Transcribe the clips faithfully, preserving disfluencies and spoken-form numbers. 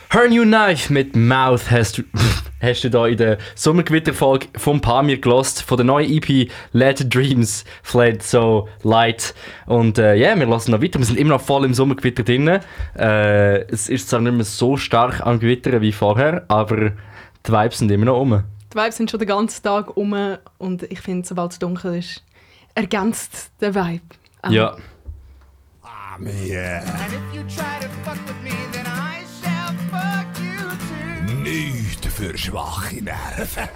Her New Knife mit Mouth hast du, hast du da in der Sommergewitter-Folge vom Pamir gelost, von der neuen E P Let Dreams Fled So Light. Und ja, äh, yeah, wir lassen noch weiter. Wir sind immer noch voll im Sommergewitter drin. Äh, es ist zwar nicht mehr so stark am Gewittern wie vorher, aber die Vibes sind immer noch rum. Die Vibes sind schon den ganzen Tag rum und ich finde, sobald es dunkel ist, ergänzt der Vibe. Um. Ja. I'm here. And if you try to fuck with me, then I shall fuck you too. Nicht für schwache Nerven.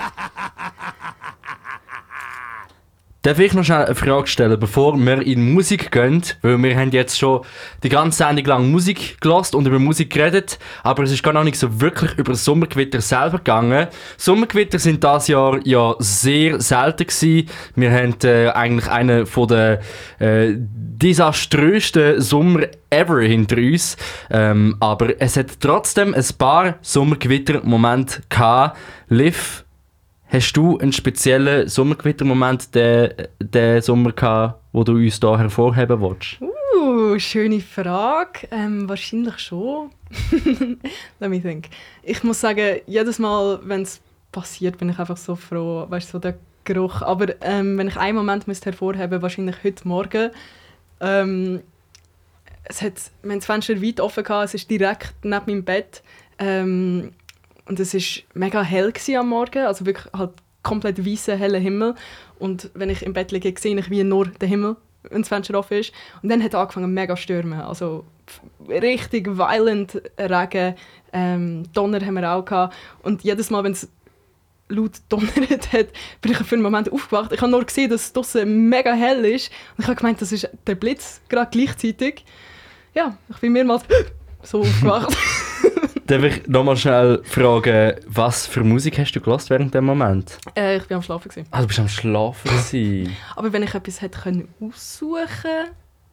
Darf ich noch schnell eine Frage stellen, bevor wir in Musik gehen? Weil wir haben jetzt schon die ganze Sendung lang Musik gehört und über Musik geredet, aber es ist gar noch nicht so wirklich über Sommergewitter selber gegangen. Sommergewitter sind dieses Jahr ja sehr selten gewesen. Wir haben äh, eigentlich einen von der äh, desaströsten Sommer ever hinter uns. Ähm, aber es hat trotzdem ein paar Sommergewitter-Momente gehabt. Liv, hast du einen speziellen Sommergewittermoment den, den Sommer gehabt, wo du uns hier hervorheben willst? Uh, schöne Frage. Ähm, wahrscheinlich schon. Let me think. Ich muss sagen, jedes Mal, wenn es passiert, bin ich einfach so froh. Weißt du, so der Geruch. Aber ähm, wenn ich einen Moment müsste hervorheben, wahrscheinlich heute Morgen. Ähm, es hat, wir haben das Fenster weit offen gehabt, es ist direkt neben meinem Bett. Ähm, Und es war mega hell am Morgen, also wirklich halt komplett weißer, heller Himmel. Und wenn ich im Bett liege, sehe ich wie nur den Himmel, wenn das Fenster offen ist. Und dann hat es angefangen mega zu stürmen, also richtig violent Regen, ähm, Donner haben wir auch gehabt. Und jedes Mal, wenn es laut donnert hat, bin ich für einen Moment aufgewacht. Ich habe nur gesehen, dass es draussen mega hell ist. Und ich habe gemeint, das ist der Blitz, gerade gleichzeitig. Ja, ich bin mehrmals so aufgewacht. Darf ich nochmal schnell fragen, was für Musik hast du gehört während dem Moment? Äh, ich war am Schlafen. Gewesen. Ah, du bist am Schlafen gewesen. Aber wenn ich etwas hätte können aussuchen können,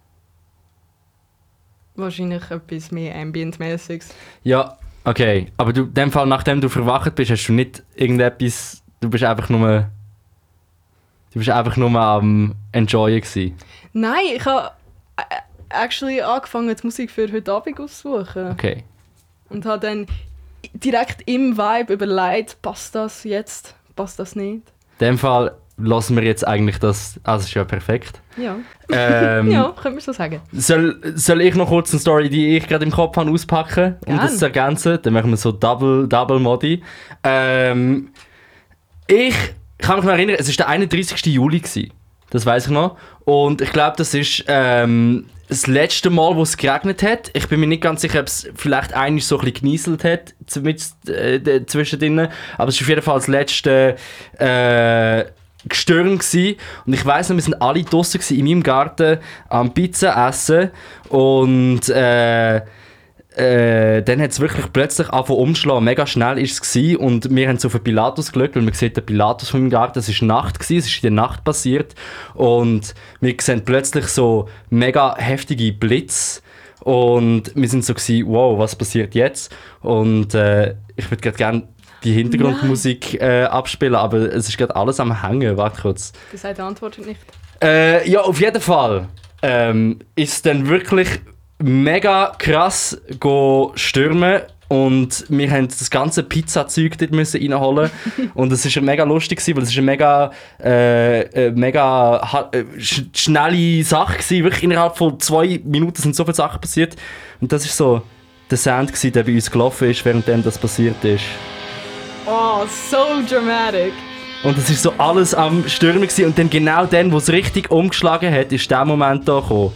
wahrscheinlich etwas mehr Ambient-mäßiges. Ja, okay. Aber du, in dem Fall, nachdem du verwacht bist, hast du nicht irgendetwas... Du bist einfach nur... Du bist einfach nur am Enjoyen gewesen. Nein, ich habe actually angefangen, die Musik für heute Abend auszusuchen. Okay. Und habe dann direkt im Vibe überlegt, passt das jetzt, passt das nicht? In dem Fall lassen wir jetzt eigentlich das... Also, das ist ja perfekt. Ja. Ähm, ja, können wir so sagen. Soll, soll ich noch kurz eine Story, die ich gerade im Kopf habe, auspacken, um Gern. das zu ergänzen? Dann machen wir so Double, Double Modi. Ähm, ich kann mich noch erinnern, es war der einunddreißigsten Juli gewesen. Das weiss ich noch. Und ich glaube, das ist ähm, das letzte Mal, wo es geregnet hat. Ich bin mir nicht ganz sicher, ob es vielleicht einmal so ein bisschen genieselt hat mit, äh, zwischendrin. Aber es war auf jeden Fall das letzte äh, Gestirn gewesen. Und ich weiss noch, wir waren alle draussen in meinem Garten am Pizza essen. Und äh, Äh, dann hat es wirklich plötzlich angefangen umzuschlagen. Mega schnell war es gewesen. Und wir haben so auf den Pilatus geschaut, weil man sieht den Pilatus von meinem Garten. Es war Nacht gewesen, es ist in der Nacht passiert. Und wir sehen plötzlich so mega heftige Blitze. Und wir sind so gewesen, wow, was passiert jetzt? Und äh, ich würde gerade gerne die Hintergrundmusik äh, abspielen, aber es ist gerade alles am Hängen. Warte kurz. Die Seite antwortet nicht. Äh, ja, auf jeden Fall ähm, ist es dann wirklich mega krass go stürmen und wir haben das ganze Pizzazeug dort müssen reinholen und es war mega lustig, weil es eine mega, äh, äh, mega ha- äh, sch- schnelle Sache gewesen. Wirklich innerhalb von zwei Minuten sind so viele Sachen passiert und das war so der Sound gewesen, der bei uns gelaufen ist, während das passiert ist. Oh, so dramatic. Und es war so alles am Stürmen gewesen. Und dann genau dann, wo es richtig umgeschlagen hat, ist der Moment da gekommen.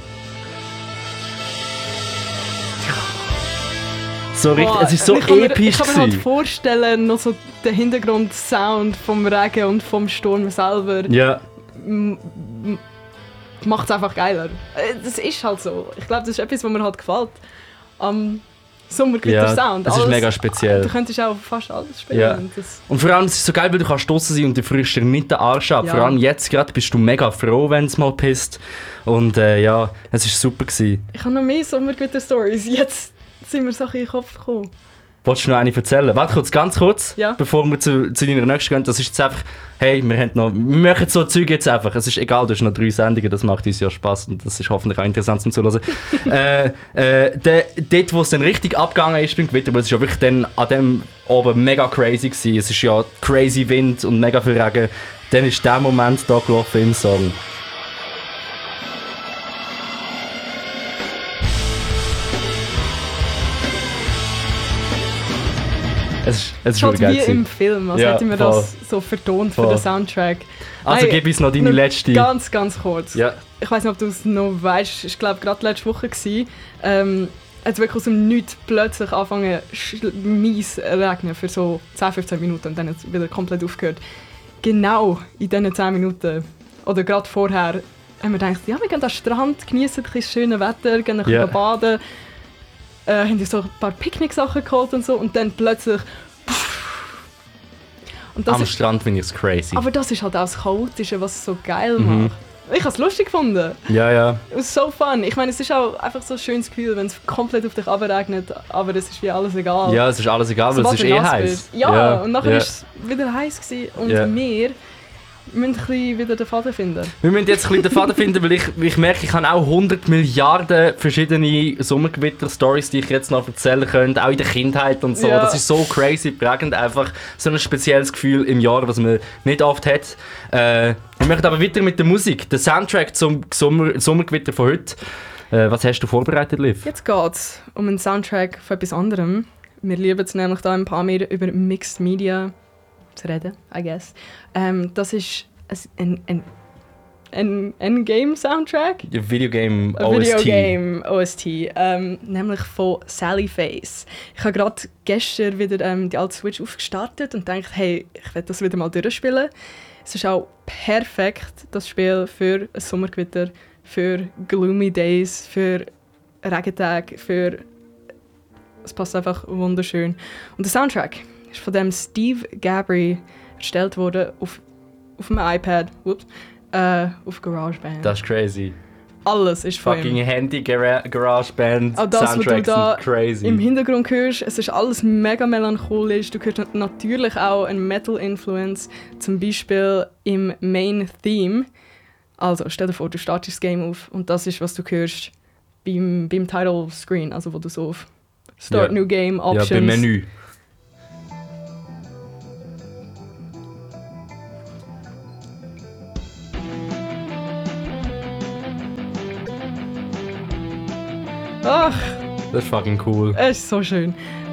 So richtig, Oh, es ist so ich kann mir, episch Ich kann mir halt gewesen. vorstellen, noch so der Hintergrundsound vom Regen und vom Sturm selber Ja, macht es einfach geiler. Äh, Das ist halt so. Ich glaube, das ist etwas, was mir halt gefällt. Am Sommergewitter-Sound. ja, es ist Alles- mega speziell. Du könntest auch fast alles spielen. Ja. Und das, Und vor allem, es ist so geil, weil du kannst draussen sein und du frierst dir nicht den Arsch ab. Ja. Vor allem jetzt gerade bist du mega froh, wenn es mal pisst. Und äh, ja, es war super gewesen. ich habe noch mehr Sommergewitter-Stories. Jetzt sind mir Sachen in den Kopf gekommen. Wolltest du noch eine erzählen? Warte kurz, ganz kurz, Ja. bevor wir zu, zu deiner nächsten gehen. Das ist jetzt einfach, hey, wir, haben noch, wir machen so Zeug jetzt einfach. Es ist egal, du hast noch drei Sendungen, das macht uns ja Spass und das ist hoffentlich auch interessant zum Zuhören. äh, äh, de, dort, wo es dann richtig abgegangen ist beim Gewitter, weil es ist ja wirklich dann an dem oben mega crazy gewesen. Es ist ja crazy Wind und mega viel Regen. Dann ist der Moment da gelaufen im Song. Es ist, es ist Es ist halt wirklich wie geil im gewesen. Film, als Ja, hätten wir voll. das so vertont für Voll. den Soundtrack. Also Hey, gib uns noch deine nur letzte. Ganz, ganz kurz. Ja. Ich weiß nicht, ob du es noch weißt. Ich glaube, gerade letzte Woche war ähm, hat wirklich aus dem Nichts plötzlich angefangen sch- mies regnen für so zehn, fünfzehn Minuten und dann hat es wieder komplett aufgehört. Genau in diesen zehn Minuten oder gerade vorher haben wir gedacht, ja, wir gehen an den Strand, genießen ein bisschen das schöne Wetter, gehen ein bisschen Ja. baden, äh, haben uns so ein paar Picknicksachen geholt und so und dann plötzlich und das Am ist, Strand finde ich es crazy. aber das ist halt auch das Chaotische, was es so geil Mhm. macht. Ich habe es lustig gefunden. Ja, ja. Es ist so fun. Ich meine, es ist auch einfach so ein schönes Gefühl, wenn es komplett auf dich abregnet, aber es ist wie alles egal. Ja, es ist alles egal, weil Sobald es ist du eh nass heiß. bist. Ja, ja, und nachher ja. war es wieder heiß gewesen und Ja. wir müssen ein bisschen wieder den Faden finden. Wir müssen jetzt ein bisschen den Faden finden, weil ich, ich merke, ich habe auch hundert Milliarden verschiedene Sommergewitter-Stories, die ich jetzt noch erzählen könnte, auch in der Kindheit und so. Ja. Das ist so crazy prägend, einfach so ein spezielles Gefühl im Jahr, was man nicht oft hat. Äh, wir machen aber weiter mit der Musik. Der Soundtrack zum Sommer, Sommergewitter von heute. Äh, was hast du vorbereitet, Liv? Jetzt geht es um einen Soundtrack von etwas anderem. Wir lieben es nämlich da ein paar mehr über Mixed Media zu reden, I guess. Ähm, das ist ein, ein, ein Endgame-Soundtrack. Videogame Ein O S T. Videogame O S T, ähm, nämlich von Sally Face. Ich habe gerade gestern wieder ähm, die alte Switch aufgestartet und dachte, hey, ich werde das wieder mal durchspielen. Es ist auch perfekt, das Spiel für ein Sommergewitter, für gloomy Days, für Regentage, für... Es passt einfach wunderschön. Und der Soundtrack ist von dem Steve Gabry erstellt worden auf, auf einem iPad, whoops, äh, auf GarageBand. Das ist crazy. Alles ist von Fucking ihm. Handy, Gara Garageband, Auch das, was du Soundtracks da sind crazy. im Hintergrund hörst, es ist alles mega melancholisch. Du hörst natürlich auch eine Metal-Influence, zum Beispiel im Main-Theme. Also stell dir vor, du startest das Game auf und das ist, was du hörst beim, beim Title-Screen, also wo du so auf Start Ja. New Game, Options... Ja, beim Menü. Ach, Das ist fucking cool. es ist so schön.